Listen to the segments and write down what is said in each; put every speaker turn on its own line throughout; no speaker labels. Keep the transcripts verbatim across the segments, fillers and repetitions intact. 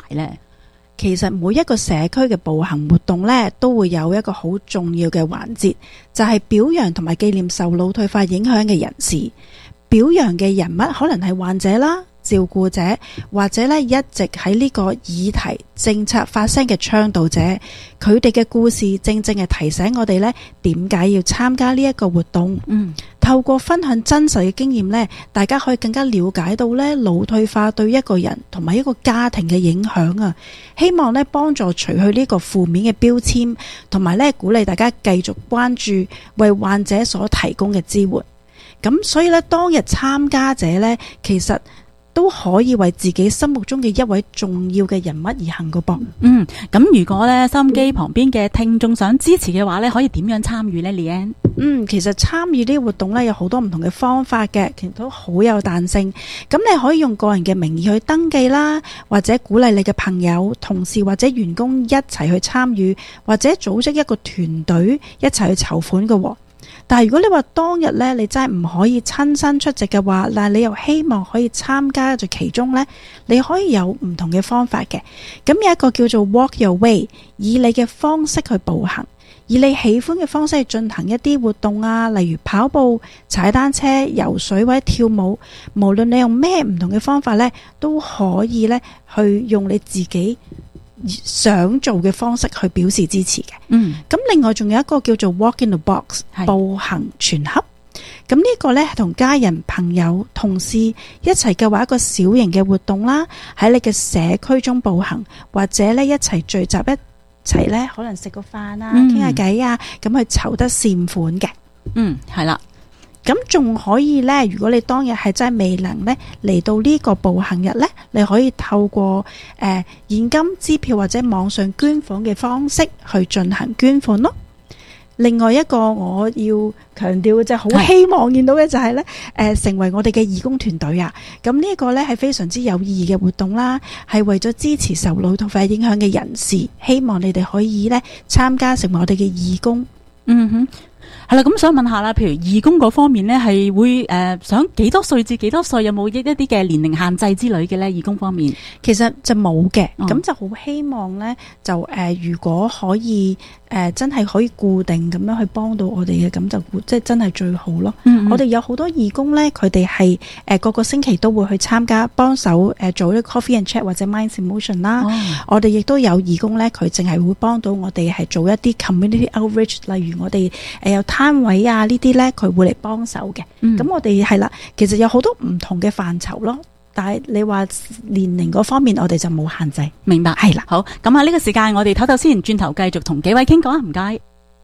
呢？
其實每一個社區嘅步行活動呢，都會有一個好重要嘅環節，就係表揚同埋紀念受腦退化影響嘅人士。表揚嘅人物可能係患者啦、照顧者，或者咧一直喺呢個議題政策發聲嘅倡導者，佢哋嘅故事正正係提醒我哋咧點解要參加呢一個活動。嗯，透過分享真實嘅經驗咧，大家可以更加了解到咧腦退化對一個人同埋一個家庭嘅影響啊！希望咧幫助除去呢個負面嘅標籤，同埋咧鼓勵大家繼續關注為患者所提供嘅支援。咁所以咧，當日參加者咧，其實都可以為自己心目中嘅一位重要嘅人物而行個噃。
嗯，咁如果咧收音機旁邊嘅聽眾想支持嘅話咧，可以點樣參與呢 Leanne？
嗯，其實參與呢啲活動咧有好多唔同嘅方法嘅，其實都好有彈性。咁你可以用個人嘅名義去登記啦，或者鼓勵你嘅朋友、同事或者員工一齊去參與，或者組織一個團隊一齊去籌款嘅。但係如果你話當日咧，你真係唔可以親身出席嘅話，但係你又希望可以參加在其中呢，你可以有唔同嘅方法嘅。咁有一個叫做 Walk Your Way， 以你嘅方式去步行，以你喜歡嘅方式去進行一啲活動啊，例如跑步、踩單車、游水或者跳舞。無論你用咩唔同嘅方法呢，都可以呢去用你自己想做嘅方式去表示支持嘅。嗯，咁另外仲有一個叫做 Walk in the Box， 步行全盒。咁呢個呢係同家人、朋友、同事一齊計劃一個小型嘅活動啦，喺你嘅社區中步行，或者呢一齊聚集一齊呢，可能食個飯啊，傾下偈啊，咁去籌得善款嘅。嗯，係啦。咁仲可以呢，如果你當日係真係未能呢嚟到呢個步行日呢，你可以透過誒、呃、現金支票或者網上捐款嘅方式去進行捐款咯。另外一個我要強調嘅就係好希望見到嘅就係呢，誒、呃、成為我哋嘅義工團隊啊。咁呢一個呢係非常之有意義嘅活動啦，係為咗支持受腦退化影響嘅人士，希望你哋可以呢參加成為我哋嘅義工。嗯哼。係啦，咁想問下啦，譬如義工嗰方面呢，係會誒、呃、想幾多歲至幾多歲，有冇一一啲嘅年齡限制之類嘅呢？義工方面其實就冇嘅，咁、嗯、就好希望呢，就誒、呃、如果可以誒、呃、真係可以固定咁樣去幫到我哋嘅，咁就即係真係最好咯。嗯嗯，我哋有好多義工呢，佢哋係誒個個星期都會去參加幫手誒做啲 coffee and chat 或者 Minds in Motion 啦。哦、我哋亦都有義工呢，佢淨係會幫到我哋係做一啲 community outreach， 例如我哋誒有攤位啊呢啲呢，佢會嚟幫手嘅。咁、嗯、我哋係啦，其實有好多唔同嘅範疇咯。但係你話年齡嗰方面，我哋就冇限制。明白，係啦。好，咁啊呢個時間我哋唞唞先，轉頭繼續同幾位傾講啊，唔該。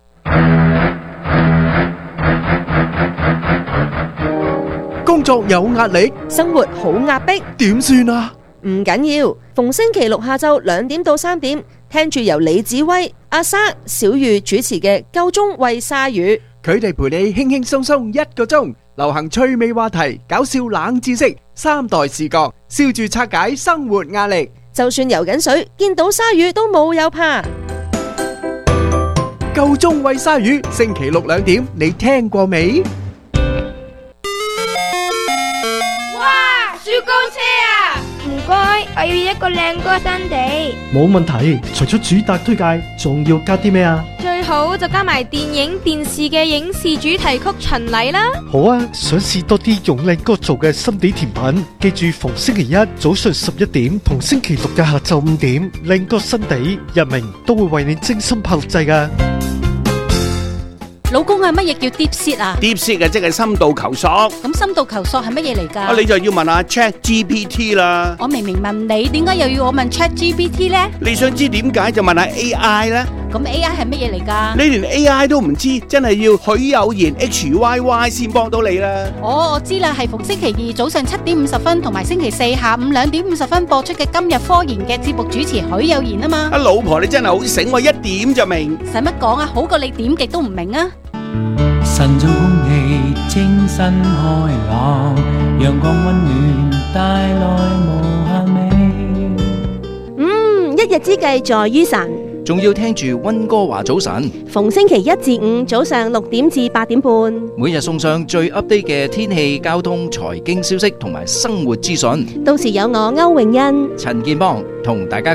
工作有壓力，
生活好壓迫，
點算啊？
唔緊要，逢星期六下晝兩點到三點，聽住由李子威、阿莎、小玉主持嘅夠鐘喂鯊魚，
佢哋陪你輕輕鬆鬆一個鐘，流行趣味話題、搞笑冷知識、三代視角，笑住拆解生活壓力。
就算游緊水，見到鯊魚都冇有怕。
夠鐘喂鯊魚，星期六兩點，你聽過未？
哇！雪糕車啊！唔該，我要一個靚哥新地。
冇問題，除咗主打推介，仲要加啲咩啊？
最好就加埋電影、電視嘅影視主題曲巡禮啦。
好啊，想試多啲用靚哥做嘅心地甜品，記住逢星期一早上十一點同星期六嘅下晝五點，靚哥新地日明都會為你精心拍錄製㗎。
老公啊，乜嘢叫 deep seat 啊
？deep seat 啊，即係深度求索。
咁深度求索係乜嘢嚟㗎？
啊，你就要問下 Chat G P T 啦。
我明明問你，點解又要我問 Chat G P T 咧？
你想知點解就問下 A I 啦。
咁 A I 係乜嘢嚟㗎？
你連 A I 都唔知，真係要許有言 H Y Y 先幫到你啦。
哦，我知啦，係逢星期二早上七點五十分同埋星期四下午兩點五十分播出嘅今日科研嘅節目主持許有言啊嘛。
啊，老婆你真係好醒，我一點就明。
使乜講啊？好過你點極都唔明啊！
晨早空氣清新開朗，陽光溫暖帶來無限美。
嗯，一日之計在於晨，
仲要聽住溫哥華早晨，
逢星期一至五早上六點至八點半，
每日送上最 update 嘅天氣、交通、財經消息同埋生活資訊。
到時有我歐詠欣、
陳建邦同大家